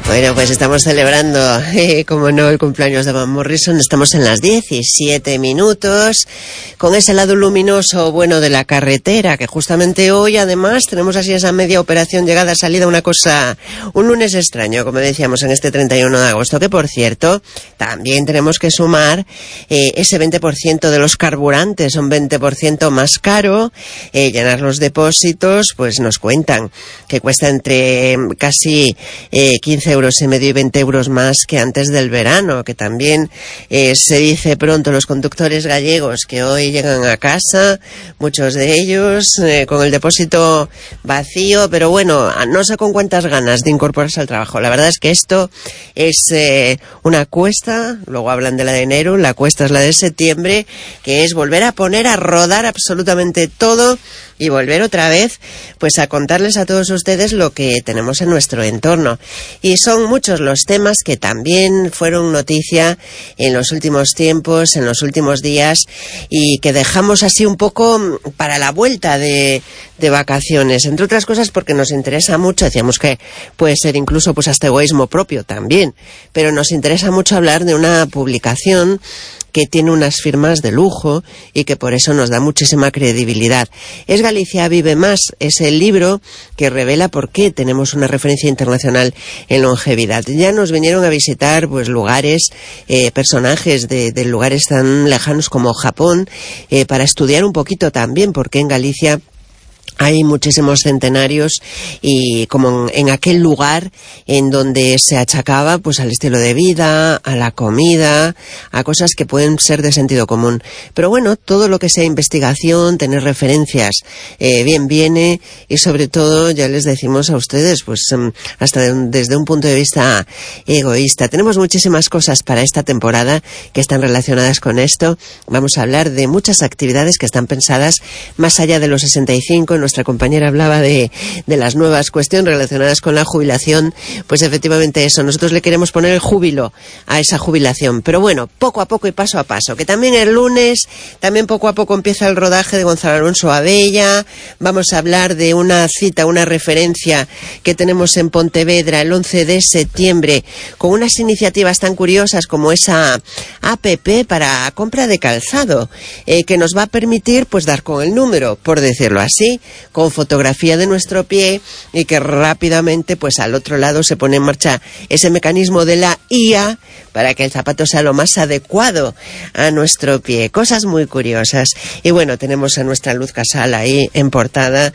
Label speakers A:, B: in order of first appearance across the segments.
A: Bueno, pues estamos celebrando, como no, el cumpleaños de Van Morrison. Estamos en las 17 minutos, con ese lado luminoso bueno de la carretera, que justamente hoy además tenemos así esa media operación llegada, salida, una cosa, un lunes extraño, como decíamos, en este 31 de agosto, que por cierto, también tenemos que sumar ese 20% de los carburantes, un 20% más caro. Llenar los depósitos, pues nos cuentan que cuesta entre casi 15,5 euros y 20 euros más que antes del verano, que también se dice pronto los conductores gallegos que hoy llegan a casa, muchos de ellos con el depósito vacío, pero bueno, no sé con cuántas ganas de incorporarse al trabajo. La verdad es que esto es una cuesta, luego hablan de la de enero, la cuesta es la de septiembre, que es volver a poner a rodar absolutamente todo y volver otra vez pues a contarles a todos ustedes lo que tenemos en nuestro entorno. Y son muchos los temas que también fueron noticia en los últimos tiempos, en los últimos días, y que dejamos así un poco para la vuelta de vacaciones, entre otras cosas porque nos interesa mucho. Decíamos que puede ser incluso pues hasta egoísmo propio también, pero nos interesa mucho hablar de una publicación que tiene unas firmas de lujo y que por eso nos da muchísima credibilidad. Es Galicia Vive Más, es el libro que revela por qué tenemos una referencia internacional en longevidad. Ya nos vinieron a visitar pues lugares, personajes de lugares tan lejanos como Japón, para estudiar un poquito también por qué en Galicia hay muchísimos centenarios, y como en aquel lugar en donde se achacaba pues al estilo de vida, a la comida, a cosas que pueden ser de sentido común. Pero bueno, todo lo que sea investigación, tener referencias, bien viene, y sobre todo, ya les decimos a ustedes, pues hasta desde un punto de vista egoísta. Tenemos muchísimas cosas para esta temporada que están relacionadas con esto. Vamos a hablar de muchas actividades que están pensadas más allá de los 65. Nuestra compañera hablaba de las nuevas cuestiones relacionadas con la jubilación. Pues efectivamente eso, nosotros le queremos poner el júbilo a esa jubilación, pero bueno, poco a poco y paso a paso, que también el lunes, también poco a poco empieza el rodaje de Gonzalo Alonso Abella. Vamos a hablar de una cita, una referencia que tenemos en Pontevedra el 11 de septiembre, con unas iniciativas tan curiosas como esa APP para compra de calzado, que nos va a permitir pues dar con el número, por decirlo así, con fotografía de nuestro pie, y que rápidamente pues al otro lado se pone en marcha ese mecanismo de la IA para que el zapato sea lo más adecuado a nuestro pie. Cosas muy curiosas. Y bueno, tenemos a nuestra Luz Casal ahí en portada,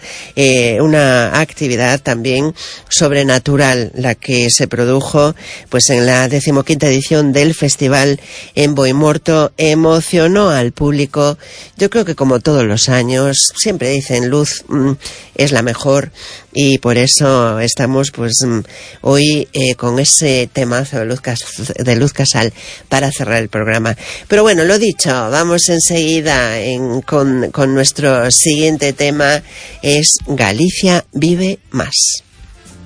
A: una actividad también sobrenatural, la que se produjo pues en la 15ª edición del festival en Boimorto. Emocionó al público. Yo creo que como todos los años, siempre dicen Luz es la mejor, y por eso estamos pues hoy con ese temazo de Luz Casal para cerrar el programa. Pero bueno, lo dicho, vamos enseguida con nuestro siguiente tema. Es Galicia Vive Más.